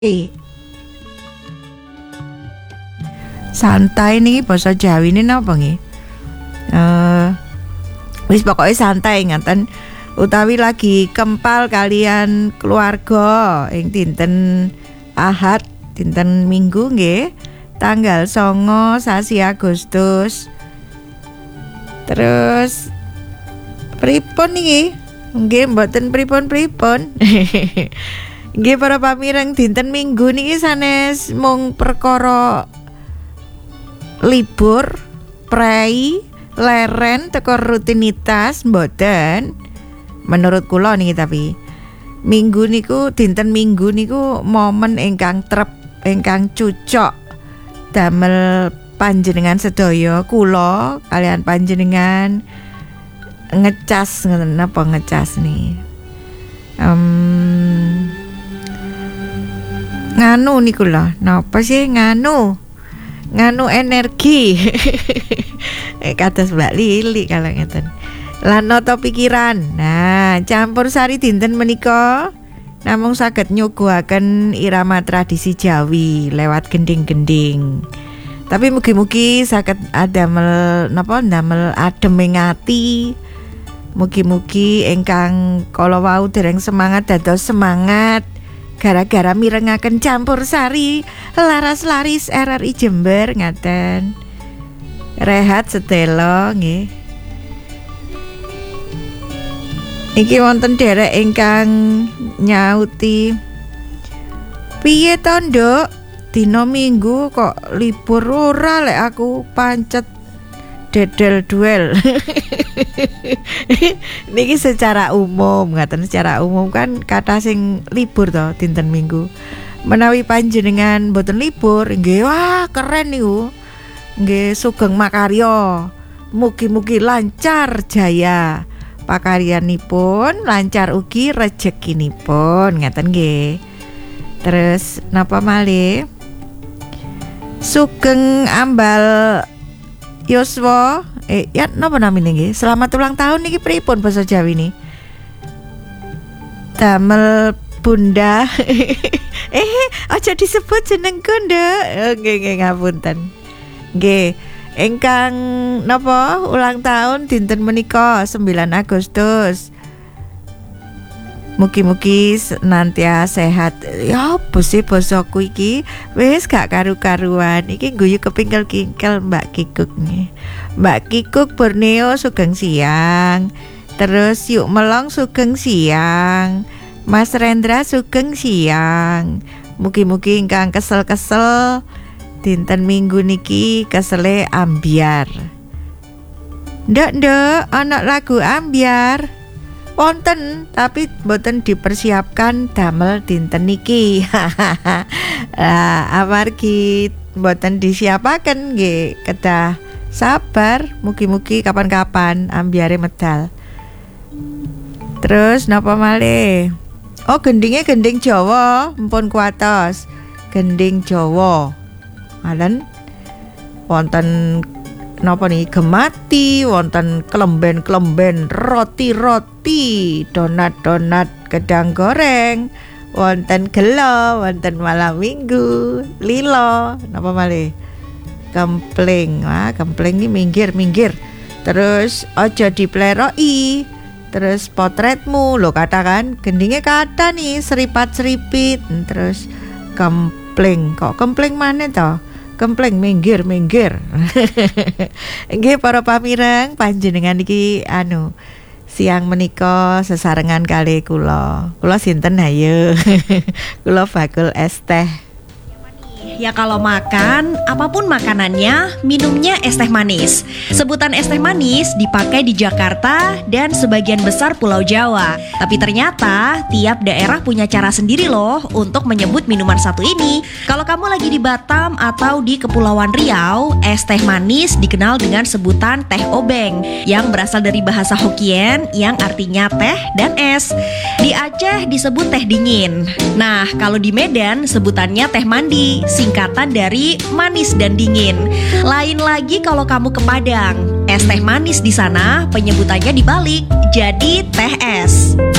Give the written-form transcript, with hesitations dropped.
Santai nih basa Jawi ini napa nggih? Wis pokoknya santai ngaten utawi lagi kempal kalian keluarga ing dinten Ahad, dinten Minggu nggih, tanggal 9 sasi Agustus. Terus pripun niki? Nggih mboten pripun-pripun. Nggih para pamireng dinten Minggu niki sanes mung perkara libur, prei, leren teko rutinitas mboten. Menurut kula niki tapi Minggu niku dinten Minggu niku momen ingkang trep, ingkang cucok damel panjenengan sedaya kula kalian panjenengan ngecas ngoten napa ngecas nih. Nganu niku lho, napa sih nganu energi. Kados Mbak Lili kalau ngeten. Lan nata pikiran. Nah, campursari dinten menika namung saged nyuguhaken irama tradisi Jawi lewat gending-gending. Tapi mugi-mugi saged adamel ndamel ademing ati. Mugi-mugi ingkang kala wau dereng semangat dados semangat gara-gara mirengaken campursari laras laris RRI Jember ngaten. Rehat sedelo nggih. Iki wonten derek ingkang nyauti. Piye to, Nduk? Dina Minggu kok libur ora lek aku pancet dedel duel. Niki secara umum, ngaten secara umum kan kata sing libur to dinten Minggu. Menawi panjenengan mboten libur, nggih wah keren niku. Nggih sugeng makarya. Mugi-mugi lancar jaya pakaryanipun, lancar ugi rezekinipun, ngaten nggih. Terus napa malih? Sugeng ambal Yuswa, ya napa namine nggih? Selamat ulang tahun niki pripun basa Jawi nih? Damel Bunda. Aja disebut jenengku, Nduk. Nggih ngapunten. Nggih, ingkang napa ulang tahun dinten menika 9 Agustus. Mugi-mugi senantiasa sehat. Ya apa sih basaku iki? Wis gak karu-karuan. Iki guyu kepingkel-kingkel Mbak Kikuk nih. Mbak Kikuk Borneo sugeng siang. Terus yuk melong sugeng siang. Mas Rendra sugeng siang. Mugi-mugi ingkang kesel-kesel dinten Minggu niki kesele ambyar. Nduk, ana lagu ambyar. Wonten, tapi mboten dipersiapkan damel dinten niki. Amargi mboten disiapaken nggih, kedah sabar, mugi-mugi kapan-kapan ambyare medal. Terus napa malih? Oh, gendinge gending Jawa, mpun kuatos. Gending Jawa. Alen wonten napa nih gemati, wonten kelemben-kelemben, roti-roti, donat-donat, gedang goreng, wonten gelo, wonten malam Minggu, lilo, napa malih? Kempling. Wah, kempling iki minggir. Terus aja dipleroki. Terus potretmu lho katakan, gendinge kata nih seripat-seripit. Terus kempling. Kok kempling maneh to? Kempleng minggir. Nggih para pamireng panjenengan iki siang menika sesarengan kali kula. Kula sinten hayu. Kula bakul es teh. Ya kalau makan, apapun makanannya, minumnya es teh manis. Sebutan es teh manis dipakai di Jakarta dan sebagian besar Pulau Jawa. Tapi ternyata tiap daerah punya cara sendiri loh untuk menyebut minuman satu ini. Kalau kamu lagi di Batam atau di Kepulauan Riau, es teh manis dikenal dengan sebutan teh obeng yang berasal dari bahasa Hokkien yang artinya teh dan es. Di Aceh disebut teh dingin. Nah, kalau di Medan sebutannya teh mandi, singkatan dari manis dan dingin. Lain lagi kalau kamu ke Padang, es teh manis di sana penyebutannya dibalik, jadi teh es.